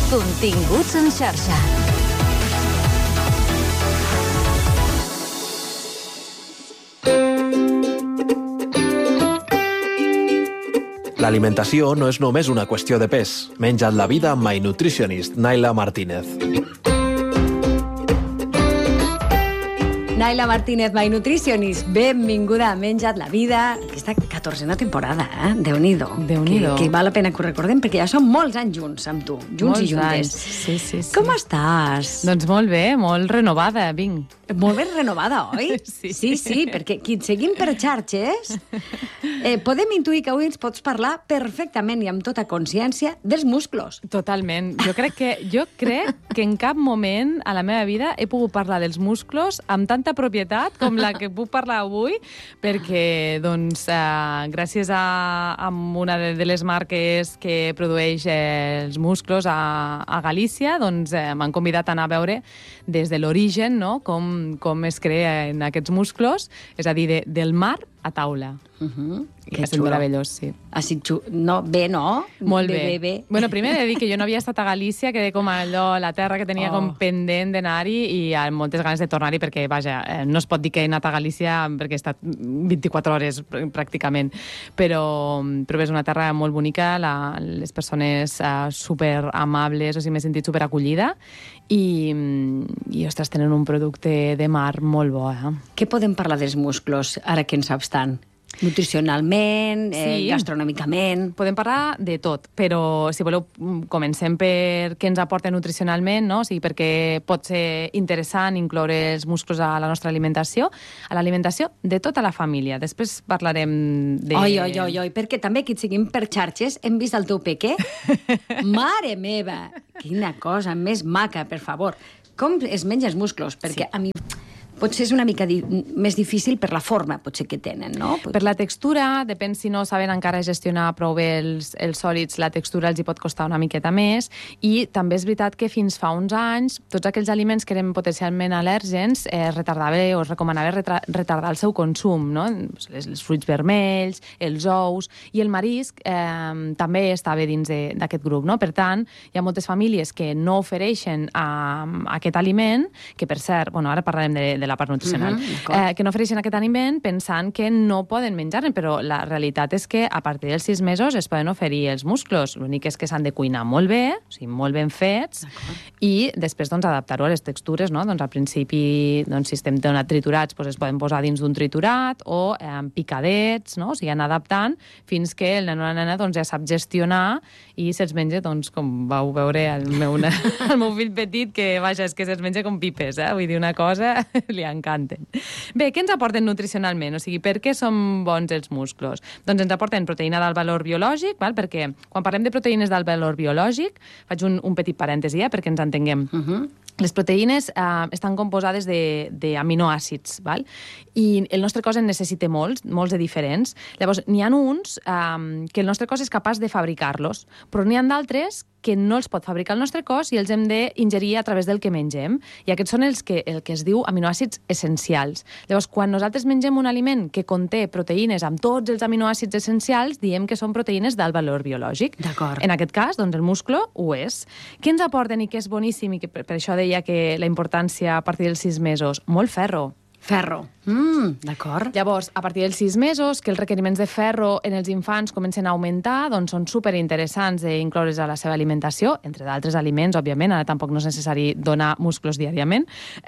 Continguts en xarxa. L'alimentació no és només una qüestió de pes. Menja't la vida amb My Nutritionist, Naila Martínez. Naila Martínez, My Nutritionist, benvinguda a Menja't la vida. Aquesta 14a temporada, Déu-n'hi-do. Déu-n'hi-do. Que val la pena que ho recordem, perquè ja som molts anys junts amb tu, junts i juntes. Sí. Com estàs? Doncs molt bé, molt renovada, vinc. Molt ben renovada, oi? Sí. Perquè qui et seguim per xarxes, podem intuir que avui ens pots parlar perfectament i amb tota consciència dels musclos. Totalment. Jo crec que en cap moment a la meva vida he pogut parlar dels musclos amb tanta propietat com la que puc parlar avui, perquè, doncs, gràcies a una de les marques que produeix els musclos a Galícia, doncs m'han convidat a anar a veure des de l'origen, no?, com es creen aquests musclos, és a dir, del mar a taula. Que ha estat meravellós, sí. No, bé, no? Molt bé. Bueno, primer he de dir que jo no havia estat a Galícia, que com allò, la terra que tenia com pendent d'anar-hi i amb moltes ganes de tornar-hi perquè, vaja, no es pot dir que he anat a Galícia perquè he estat 24 hores pràcticament, però és una terra molt bonica, les persones super amables, o sigui, m'he sentit super acollida i ostres, tenen un producte de mar molt bo, Què podem parlar dels musclos, ara que en saps tant? Nutricionalment, gastronòmicament... Podem parlar de tot, però si voleu comencem per què ens aporta nutricionalment, no? O sigui, perquè pot ser interessant incloure els musclos a la nostra alimentació, a l'alimentació de tota la família. Després parlarem de... Oi, perquè també que et seguim per xarxes hem vist el teu pequé. Mare meva! Quina cosa més maca, per favor. Com es menja els musclos? Perquè a mi... Potser és una mica més difícil per la forma, potser, que tenen, no? Per la textura, depèn si no saben encara gestionar prou bé els sòlids, la textura els hi pot costar una miqueta més, i també és veritat que fins fa uns anys tots aquells aliments que eren potencialment al·lèrgens es recomanava retardar el seu consum, no? Els fruits vermells, els ous, i el marisc també estava dins d'aquest grup, no? Per tant, hi ha moltes famílies que no ofereixen aquest aliment, que per cert, bueno, ara parlarem de la part nutricional, que no ofereixen aquest aliment pensant que no poden menjar-ne, però la realitat és que a partir dels 6 mesos es poden oferir els musclos. L'únic és que s'han de cuinar molt bé, o sigui, molt ben fets, i després doncs, adaptar-ho a les textures, no? Doncs al principi, doncs, si estem triturats, doncs es poden posar dins d'un triturat o picadets, no? O sigui, anar adaptant fins que el nen o la nena doncs, ja sap gestionar i se'ls menja, doncs, com vau veure el meu fill petit, que, vaja, és que se'ls menja com pipes, vull dir, una cosa... li encanten. Bé, què ens aporten nutricionalment? O sigui, per què són bons els musclos? Doncs ens aporten proteïna d'alt valor biològic, val? Perquè quan parlem de proteïnes d'alt valor biològic, faig un petit parèntesi, perquè ens entenguem. Les proteïnes estan composades d'aminoàcids, val? I el nostre cos en necessita molts de diferents. Llavors, n'hi ha uns que el nostre cos és capaç de fabricar-los, però n'hi ha d'altres que no els pot fabricar el nostre cos i els hem d'ingerir a través del que mengem. I aquests són el que es diu aminoàcids essencials. Llavors, quan nosaltres mengem un aliment que conté proteïnes amb tots els aminoàcids essencials, diem que són proteïnes d'alt valor biològic. D'acord. En aquest cas, doncs, el musclo ho és. Què ens aporten i què és boníssim, i que per això deia que la importància a partir dels 6 mesos? Molt ferro. Ferro. D'acord. Llavors, a partir dels 6 mesos, que els requeriments de ferro en els infants comencen a augmentar, doncs són superinteressants d'incloure's a la seva alimentació, entre d'altres aliments, òbviament, ara tampoc no és necessari donar musclos diàriament,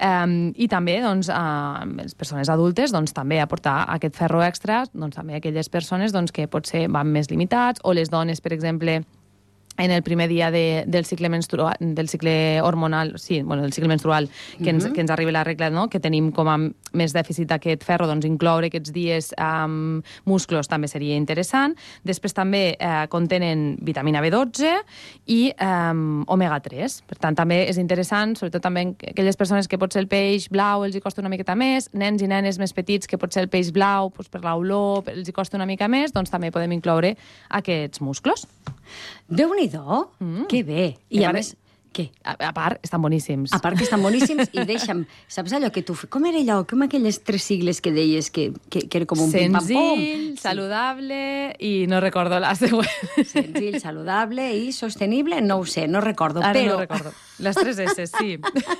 i també, doncs, les persones adultes, doncs, també aportar aquest ferro extra, doncs, també aquelles persones, doncs, que potser van més limitats, o les dones, per exemple, en el primer dia del cicle menstrual, del cicle hormonal, del cicle menstrual, que ens arriba la regla, no? Que tenim com a més dèficit d'aquest ferro, doncs incloure aquests dies musclos també seria interessant. Després també contenen vitamina B12 i omega-3. Per tant, també és interessant, sobretot també aquelles persones que potser el peix blau els hi costa una miqueta més, nens i nenes més petits que potser el peix blau, doncs per l'olor els hi costa una mica més, doncs també podem incloure aquests musclos. Déu-n'hi-do, que bé. I a més, Què? A part, estan boníssims. A part que estan boníssims i deixa'm... Saps allò que tu... Com era allò? Com aquelles 3 sigles que deies que era com un pim-pam-pum? Senzill, saludable i no recordo la següent. Senzill, saludable i sostenible, no ho sé, no recordo. Ara però... no recordo. Les 3 S, sí.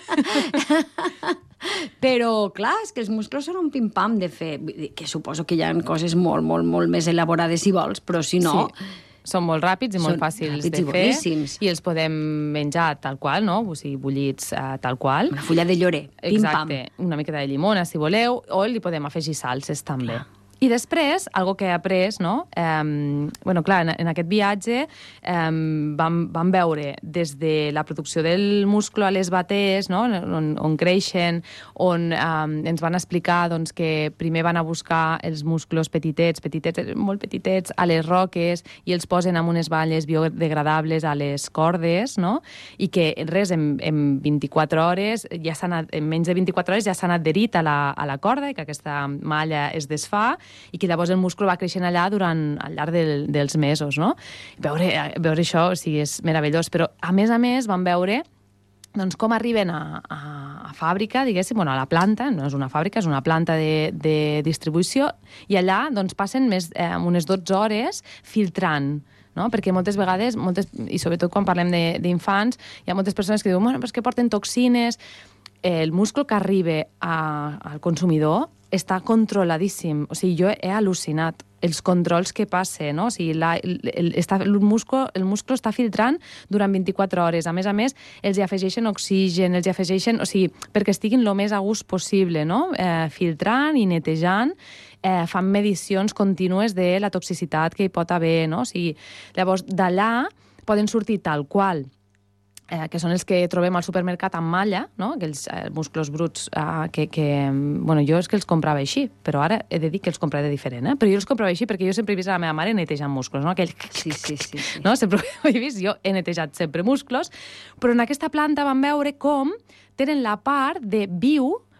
Però, clar, és que els musclos són un pim-pam de fer... Que suposo que hi ha coses molt, molt, molt més elaborades si vols, però si no... Sí. Són molt ràpids i molt fàcils de fer i els podem menjar tal qual, no? O sigui, bullits tal qual. Una fulla de llorer, pim-pam. Exacte, una miqueta de llimona, si voleu, o li podem afegir salses també. Clar. I després, algo que he après, no? Bueno, clar, en aquest viatge vam veure des de la producció del musclo a les batees, no? On creixen, on ens van explicar doncs, que primer van a buscar els musclos petitets, molt petitets, a les roques i els posen amb unes balles biodegradables a les cordes, no? I que res, en 24 hores, en menys de 24 hores ja s'han adherit a la corda i que aquesta malla es desfà i que llavors el múscul va creixent allà al llarg dels mesos, no? Veure això, o sigui, és meravellós. Però, a més, vam veure doncs, com arriben a fàbrica, diguéssim, bueno, a la planta, no és una fàbrica, és una planta de distribució, i allà doncs, passen unes 12 hores filtrant, no? Perquè moltes vegades, i sobretot quan parlem d'infants, hi ha moltes persones que diuen, bueno, però és que porten toxines. El múscul que arriba al consumidor està controladíssim. O sigui, jo he al·lucinat els controls que passa, no? O sigui, el múscul està filtrant durant 24 hores. A més, els hi afegeixen oxigen, els hi afegeixen... O sigui, perquè estiguin el més a gust possible, no? Filtrant i netejant, fan medicions contínues de la toxicitat que hi pot haver, no? O sigui, llavors, d'allà poden sortir tal qual que són els que trobem al supermercat amb malla, no? Aquells musclos bruts bueno, jo és que els comprava així, però ara he de dir que els compraré diferent, però jo els comprava així perquè jo sempre he vist a la meva mare netejant musclos, no? Aquell... Sí. No? Sempre ho he vist, jo he netejat sempre musclos, però en aquesta planta vam veure com tenen la part de viu,